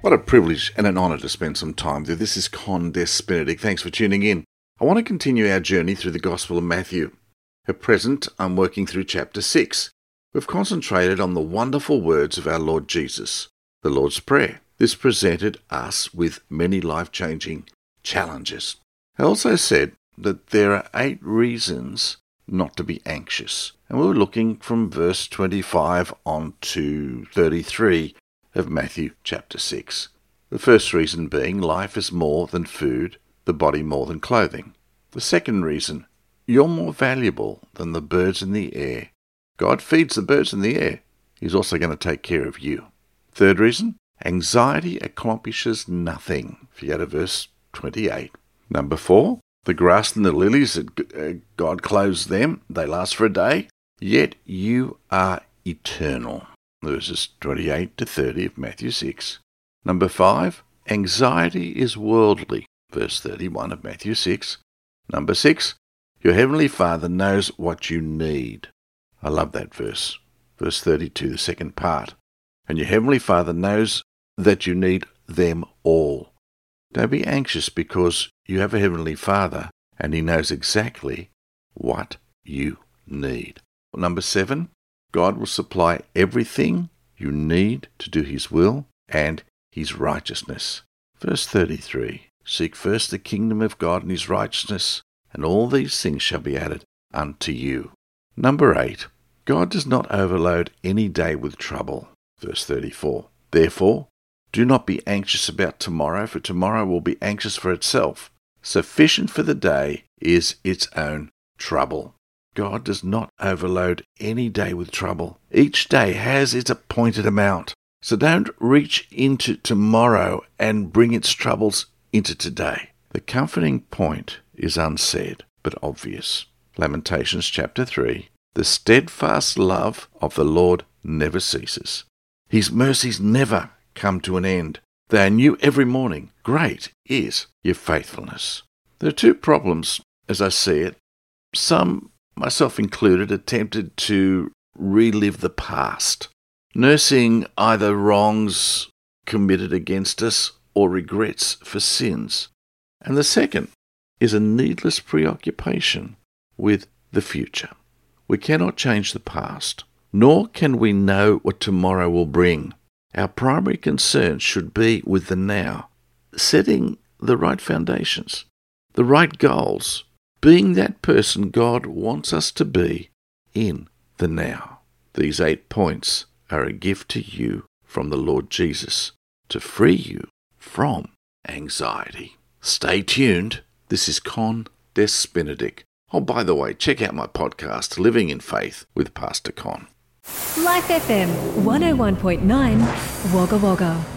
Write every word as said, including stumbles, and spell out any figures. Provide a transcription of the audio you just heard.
What a privilege and an honour to spend some time with you. This is Con Des Benedict. Thanks for tuning in. I want to continue our journey through the Gospel of Matthew. At present, I'm working through chapter six. We've concentrated on the wonderful words of our Lord Jesus, the Lord's Prayer. This presented us with many life-changing challenges. I also said that there are eight reasons not to be anxious. And we were looking from verse twenty-five on to thirty-three of Matthew chapter six. The first reason being life is more than food, the body more than clothing. The second reason, you're more valuable than the birds in the air. God feeds the birds in the air. He's also going to take care of you. Third reason, anxiety accomplishes nothing. If you go to verse twenty-eight. Number four, the grass and the lilies, God clothes them. They last for a day. Yet you are eternal. Verses twenty-eight to thirty of Matthew six. Number five, anxiety is worldly. Verse thirty-one of Matthew six. Number six, your heavenly Father knows what you need. I love that verse. Verse thirty-two, the second part. And your heavenly Father knows that you need them all. Don't be anxious because you have a heavenly Father and he knows exactly what you need. Number seven, God will supply everything you need to do his will and his righteousness. Verse thirty-three, seek first the kingdom of God and his righteousness, and all these things shall be added unto you. Number eight, God does not overload any day with trouble. Verse thirty-four, therefore, do not be anxious about tomorrow, for tomorrow will be anxious for itself. Sufficient for the day is its own trouble. God does not overload any day with trouble. Each day has its appointed amount. So don't reach into tomorrow and bring its troubles into today. The comforting point is unsaid, but obvious. Lamentations chapter three. The steadfast love of the Lord never ceases. His mercies never come to an end. They are new every morning. Great is your faithfulness. There are two problems, as I see it. Some, myself included, attempted to relive the past, nursing either wrongs committed against us or regrets for sins. And the second is a needless preoccupation with the future. We cannot change the past, nor can we know what tomorrow will bring. Our primary concern should be with the now, setting the right foundations, the right goals, being that person God wants us to be in the now. These eight points are a gift to you from the Lord Jesus to free you from anxiety. Stay tuned. This is Con Des Benedict. Oh, by the way, check out my podcast, Living in Faith with Pastor Con. Life F M one oh one point nine Wagga Wagga.